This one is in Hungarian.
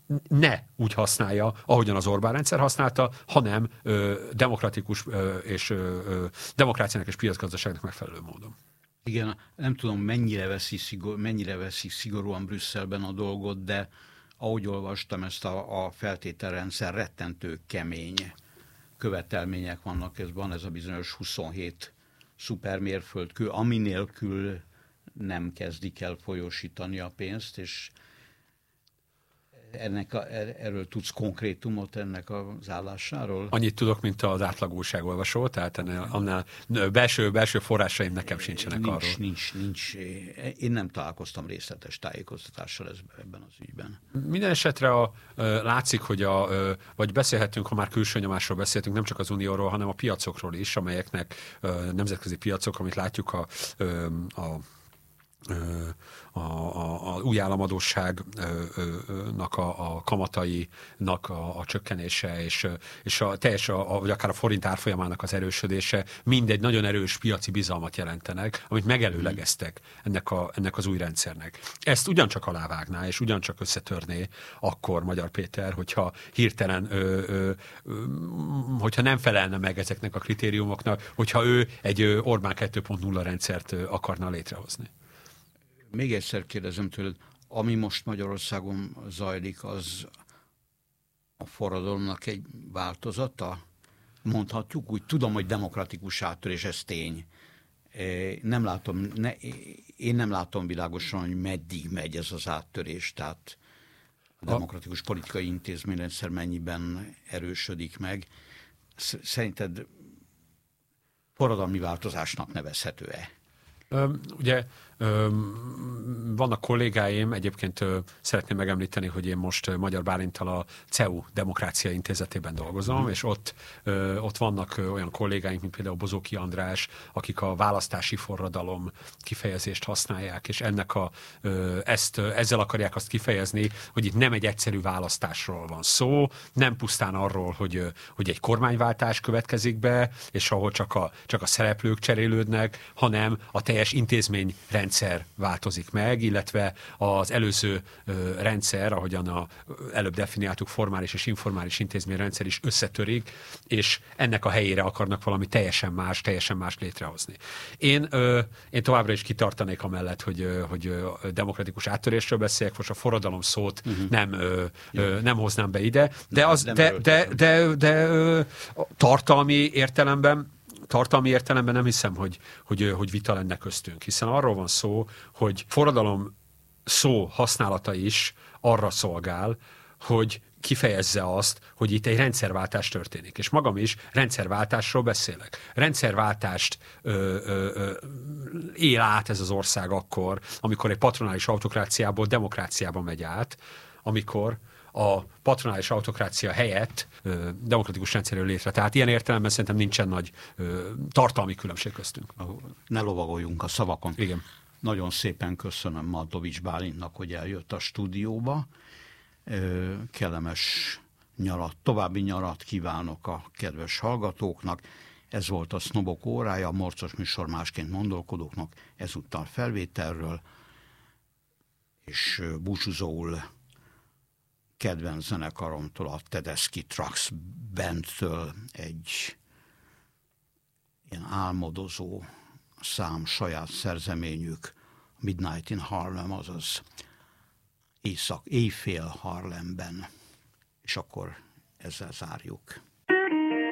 ne úgy használja, ahogyan az Orbán rendszer használta, hanem demokratikus és demokráciának és piacgazdaságnak megfelelő módon. Igen, nem tudom, mennyire veszi szigorúan Brüsszelben a dolgot, de ahogy olvastam ezt a feltételrendszer, rettentő kemény követelmények vannak, van ez a bizonyos 27 szupermérföldkő, ami nélkül nem kezdik el folyósítani a pénzt, és erről tudsz konkrétumot ennek az állásáról? Annyit tudok, mint az átlag újságolvasó, tehát annál belső forrásaim nekem sincsenek arról. Nincs. Én nem találkoztam részletes tájékoztatással ebben az ügyben. Minden esetre látszik, hogy vagy beszélhetünk, ha már külső nyomásról beszéltünk, nem csak az Unióról, hanem a piacokról is, amelyeknek nemzetközi piacok, amit látjuk az új államadósságnak a kamatainak a csökkenése, és vagy akár a forint árfolyamának az erősödése mindegy nagyon erős piaci bizalmat jelentenek, amit megelőlegeztek ennek az új rendszernek. Ezt ugyancsak alávágná, és ugyancsak összetörné akkor Magyar Péter, hogyha hirtelen, hogyha nem felelne meg ezeknek a kritériumoknak, hogyha ő egy Orbán 2.0 rendszert akarna létrehozni. Még egyszer kérdezem tőled, ami most Magyarországon zajlik, az a forradalomnak egy változata? Mondhatjuk úgy, tudom, hogy demokratikus áttörés, ez tény. Én nem látom világosan, hogy meddig megy ez az áttörés, tehát a demokratikus politikai intézményrendszer mennyiben erősödik meg. Szerinted forradalmi változásnak nevezhető-e? Ugye vannak kollégáim, egyébként szeretném megemlíteni, hogy én most Magyar Bálinttal a CEU Demokrácia Intézetében dolgozom, és ott vannak olyan kollégáink, mint például Bozóki András, akik a választási forradalom kifejezést használják, és ezzel akarják azt kifejezni, hogy itt nem egy egyszerű választásról van szó, nem pusztán arról, hogy egy kormányváltás következik be, és ahol csak a szereplők cserélődnek, hanem a teljes intézményrendszer változik meg, illetve az előző rendszer, ahogyan előbb definiáltuk, formális és informális intézményrendszer is összetörik, és ennek a helyére akarnak valami teljesen más létrehozni. Én továbbra is kitartanék amellett, hogy demokratikus áttörésről beszéljek, most a forradalom szót nem hoznám be ide, de tartalmi értelemben nem hiszem, hogy vita lenne köztünk, hiszen arról van szó, hogy forradalom szó használata is arra szolgál, hogy kifejezze azt, hogy itt egy rendszerváltás történik. És magam is rendszerváltásról beszélek. Rendszerváltást él át ez az ország akkor, amikor egy patronális autokráciából demokráciába megy át, amikor a patronális autokrácia helyett demokratikus rendszerről létre. Tehát ilyen értelemben szerintem nincsen nagy tartalmi különbség köztünk. Ne lovagoljunk a szavakon. Igen. Nagyon szépen köszönöm Matovics Bálintnak, hogy eljött a stúdióba. Kellemes nyarat, további nyarat kívánok a kedves hallgatóknak. Ez volt a Sznobok órája, a morcos műsor másként gondolkodóknak ezúttal felvételről, és búcsúzóul kedvenc zenekaromtól, a Tedeschi Trucks Bandtől egy ilyen álmodozó szám, saját szerzeményük, Midnight in Harlem, azaz éjfél Harlemben, és akkor ezzel zárjuk.